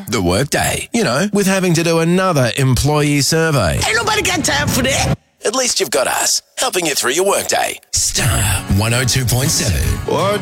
the workday. You know, with having to do another employee survey. Ain't nobody got time for that. At least you've got us, helping you through your workday. Star 102.7.